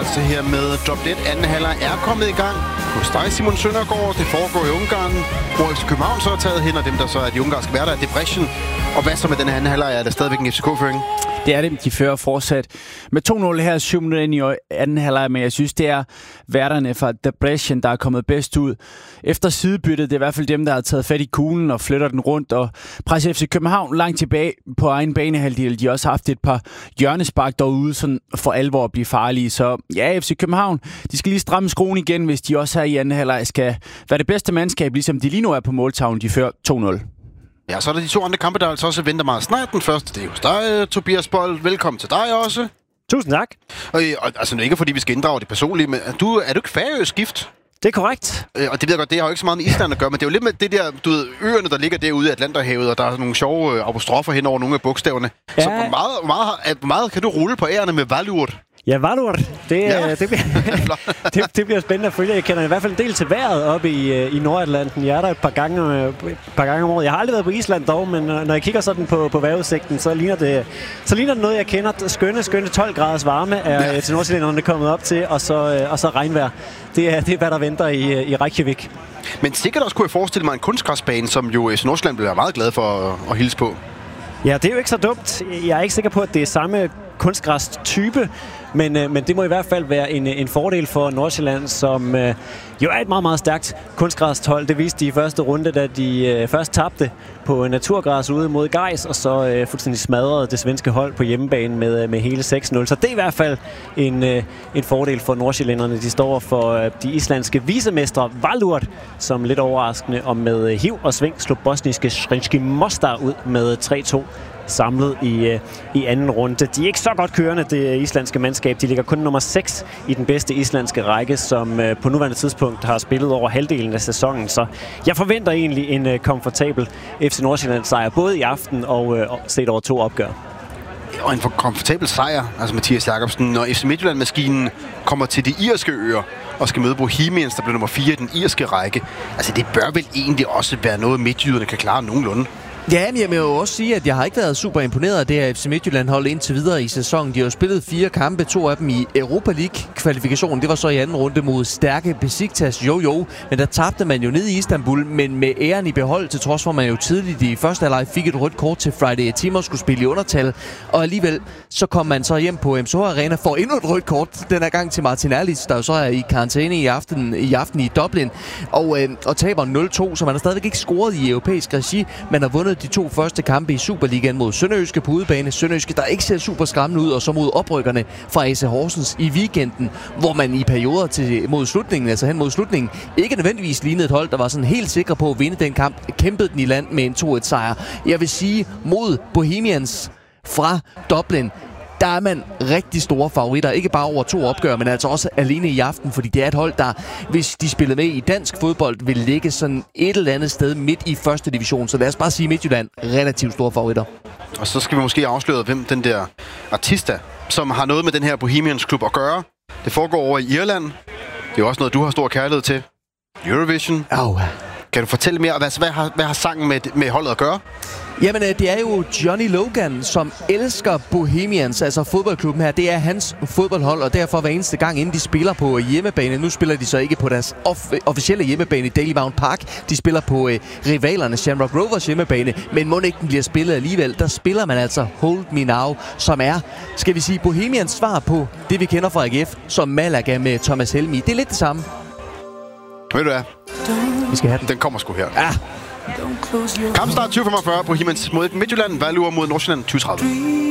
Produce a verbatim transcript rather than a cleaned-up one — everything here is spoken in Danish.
altså her med Drop Dead. Anden halvleg er kommet i gang hos dig, Simon Søndergaard. Det foregår i Ungarn, hvor F C København så er taget hen, og dem, der så er de ungarske værter, er Debrecen. Og hvad så med den her anden halvleg? Er der stadigvæk en F C K-føring? Det er det. De fører fortsat med to nul her, syv minutter ind i anden halvleg, men jeg synes, det er værterne fra Debrecen, der er kommet bedst ud. Efter sidebyttet, det er i hvert fald dem, der har taget fat i kuglen og flytter den rundt, og presser F C København langt tilbage på egen banehalvdel. De har også haft et par hjørnespark derude, sådan for alvor at blive farlige. Så ja, F C København, de skal lige stramme skruen igen, hvis de også her i anden halvleg skal være det bedste mandskab, ligesom de lige nu er på måltavlen. De fører to nul. Ja, så er der de to andre kampe, der altså også venter meget snart. Den første, det er hos dig, Tobias Bold. Velkommen til dig også. Tusind tak. Og, og altså, ikke fordi vi skal inddrage det personlige, men du, er du ikke færøsk gift? Det er korrekt. Øh, og det ved jeg godt, det har jo ikke så meget med Island at gøre, men det er jo lidt med det der, du ved, øerne, der ligger derude i Atlanterhavet, og der er nogle sjove øh, apostrofer hen over nogle af bogstaverne. Ja. Så hvor meget, hvor, meget, hvor meget kan du rulle på ærerne med Valur? Ja, Valur. Det, ja. det, bliver, det, det bliver spændende at følge. Jeg kender i hvert fald en del til vejret oppe i, i Nordatlanten. Jeg er der et par gange, et par gange om året. Jeg har aldrig været på Island dog, men når jeg kigger sådan på, på vejrudsigten, så ligner, det, så ligner det noget, jeg kender. Skønne, skønne tolv graders varme er ja. til nordsjællænderne kommet op til, og så, og så regnvejr. Det er, det er, hvad der venter i, i Reykjavik. Men sikkert også kunne jeg forestille mig en kunstgræsbane, som jo F C Nordsjælland bliver meget glad for at, at hilse på. Ja, det er jo ikke så dumt. Jeg er ikke sikker på, at det er samme kunstgræs-type, men, øh, men det må i hvert fald være en, en fordel for Nordsjælland, som øh, jo er et meget, meget stærkt kunstgræshold. Det viste de i første runde, da de øh, først tabte på naturgræs ude mod Gais, og så øh, fuldstændig smadrede det svenske hold på hjemmebane med, med hele seks nul. Så det er i hvert fald en, øh, en fordel for nordsjællænderne. De står for øh, de islandske visemestre Valur, som lidt overraskende og med hiv og sving slog bosniske Sremski Mostar ud med tre to. Samlet i, øh, i anden runde. De er ikke så godt kørende, det islandske mandskab. De ligger kun nummer seks i den bedste islandske række, som øh, på nuværende tidspunkt har spillet over halvdelen af sæsonen. Så jeg forventer egentlig en øh, komfortabel F C Nordsjælland sejr, både i aften og øh, set over to opgør. Og en komfortabel sejr, altså Mathias Jakobsen, når F C Midtjylland-maskinen kommer til de irske øer og skal møde Bohemians, der bliver nummer fire i den irske række. Altså det bør vel egentlig også være noget, midtjyderne kan klare nogenlunde. Ja, men jeg vil jo også sige, at jeg har ikke været super imponeret af det her F C Midtjylland-hold indtil videre i sæsonen. De har jo spillet fire kampe, to af dem i Europa League-kvalifikationen. Det var så i anden runde mod stærke Besiktas, jo jo. Men der tabte man jo ned i Istanbul, men med æren i behold, til trods for, at man jo tidligt i første halvleg fik et rødt kort til Friday Timor skulle spille i undertal. Og alligevel, så kom man så hjem på M C H Arena for endnu et rødt kort. Den her gang til Martin Erlitz, der jo så er i karantæne i aften i, aften i Dublin. Og, øh, og taber nul to, så man har stadigvæk ikke scoret i europæisk regi. Man har vundet de to første kampe i Superligaen mod Sønderjyske på udebane. Sønderjyske, der ikke ser super skræmmende ud, og så mod oprykkerne fra A C Horsens i weekenden, hvor man i perioder til mod slutningen, altså hen mod slutningen, ikke nødvendigvis lignede et hold, der var sådan helt sikker på at vinde den kamp, kæmpede den i land med en to et sejr. Jeg vil sige, mod Bohemians fra Dublin, der er man rigtig store favoritter. Ikke bare over to opgør, men altså også alene i aften, fordi det er et hold, der, hvis de spiller med i dansk fodbold, vil ligge sådan et eller andet sted midt i første division. Så lad os bare sige Midtjylland, relativt store favoritter. Og så skal vi måske afsløre, hvem den der artista, som har noget med den her Bohemians klub at gøre. Det foregår over i Irland. Det er jo også noget, du har stor kærlighed til. Eurovision. Oh. Kan du fortælle mere? Hvad, hvad, har, hvad har sangen med, med holdet at gøre? Jamen, det er jo Johnny Logan, som elsker Bohemians, altså fodboldklubben her. Det er hans fodboldhold, og derfor hver eneste gang, inden de spiller på hjemmebane. Nu spiller de så ikke på deres off- officielle hjemmebane i Daily Mount Park. De spiller på øh, rivalerne Shamrock Rovers hjemmebane, men må ikke den bliver spillet alligevel. Der spiller man altså Hold Me Now, som er, skal vi sige, Bohemians svar på det, vi kender fra A G F, som Malaga med Thomas Helmi. Det er lidt det samme. Ved du hvad? Vi skal have den. Den kommer sgu her. Ja. Kampstart tyve femogfyrre på Bohemians mod Midtjylland, Valur mod Nordsjælland tyve tredive.